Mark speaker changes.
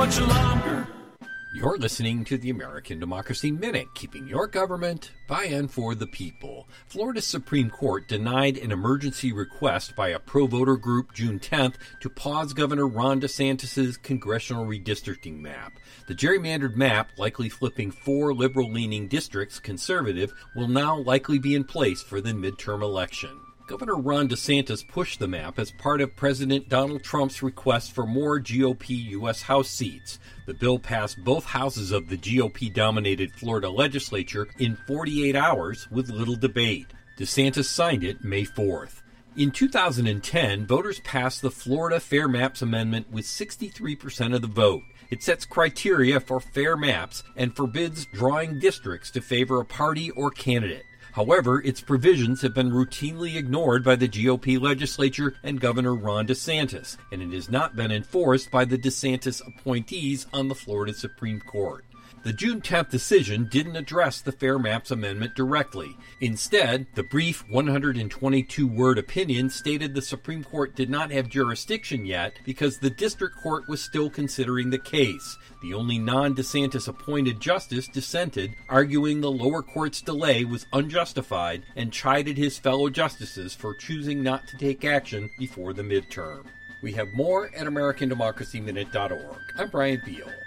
Speaker 1: much longer.
Speaker 2: You're listening to the American Democracy Minute, keeping your government by and for the people. Florida's Supreme Court denied an emergency request by a pro-voter group June 10th to pause Governor Ron DeSantis' congressional redistricting map. The gerrymandered map, likely flipping 4 liberal-leaning districts conservative, will now likely be in place for the midterm election. Governor Ron DeSantis pushed the map as part of President Donald Trump's request for more GOP U.S. House seats. The bill passed both houses of the GOP-dominated Florida legislature in 48 hours with little debate. DeSantis signed it May 4th. In 2010, voters passed the Florida Fair Maps Amendment with 63% of the vote. It sets criteria for fair maps and forbids drawing districts to favor a party or candidate. However, its provisions have been routinely ignored by the GOP legislature and Governor Ron DeSantis, and it has not been enforced by the DeSantis appointees on the Florida Supreme Court. The June 10th decision didn't address the Fair Maps Amendment directly. Instead, the brief 122-word opinion stated the Supreme Court did not have jurisdiction yet because the district court was still considering the case. The only non-DeSantis appointed justice dissented, arguing the lower court's delay was unjustified and chided his fellow justices for choosing not to take action before the midterm. We have more at AmericanDemocracyMinute.org. I'm Brian Beal.